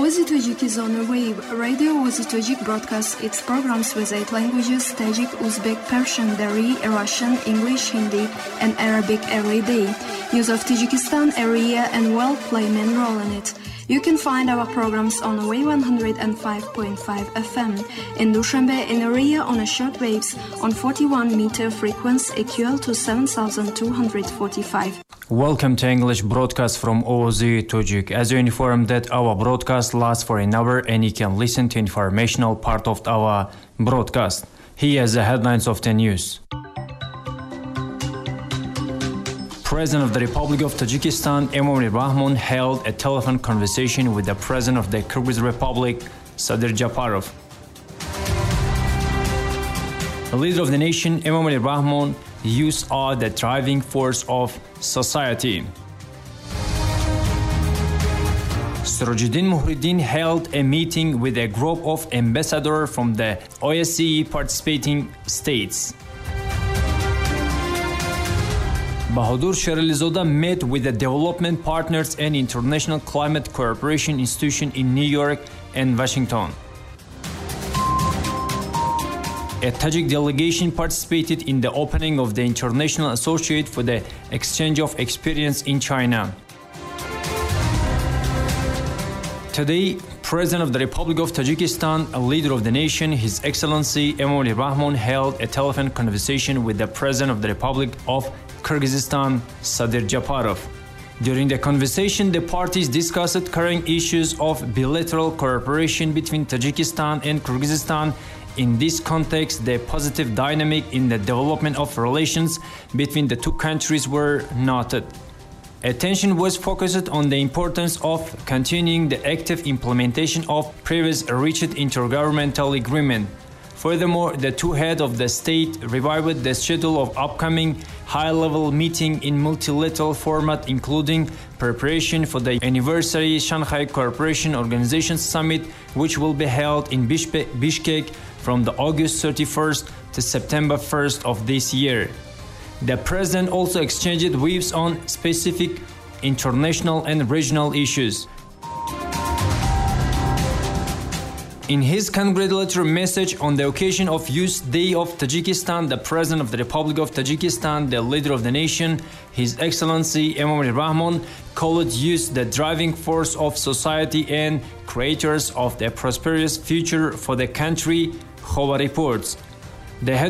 Oazy Tajik is on the web. Radio Oazy Tajik broadcasts its programs with 8 languages: Tajik, Uzbek, Persian, Dari, Russian, English, Hindi, and Arabic every day. News of Tajikistan area and world play main role in it. You can find our programs on Way 105.5 FM in Dushanbe in area on a short waves on 41-meter frequency equal to 7,245. Welcome to English broadcast from Oazy Tajik. As you informed that our broadcast lasts for an hour and you can listen to informational part of our broadcast. Here are the headlines of the news. President of the Republic of Tajikistan, Emomali Rahmon, held a telephone conversation with the President of the Kyrgyz Republic, Sadir Japarov. The leader of the nation, Emomali Rahmon, youth are the driving force of society. Sirajuddin Muhriddin held a meeting with a group of ambassadors from the OSCE participating states. Bahadur Sheralizoda met with the development partners and International Climate Cooperation Institution in New York and Washington. A Tajik delegation participated in the opening of the International Associate for the Exchange of Experience in China. Today, President of the Republic of Tajikistan, a leader of the nation, His Excellency Emomali Rahmon, held a telephone conversation with the President of the Republic of Kyrgyzstan, Sadir Japarov. During the conversation, the parties discussed current issues of bilateral cooperation between Tajikistan and Kyrgyzstan. In this context, the positive dynamic in the development of relations between the two countries were noted. Attention was focused on the importance of continuing the active implementation of previous reached intergovernmental agreement. Furthermore, the two heads of the state revived the schedule of upcoming high-level meeting in multilateral format, including preparation for the anniversary Shanghai Cooperation Organization Summit, which will be held in Bishkek from the August 31st to September 1st of this year. The president also exchanged views on specific international and regional issues. In his congratulatory message on the occasion of Youth Day of Tajikistan, the President of the Republic of Tajikistan, the leader of the nation, His Excellency Emomali Rahmon, called youth the driving force of society and creators of a prosperous future for the country, Khobar reports. The head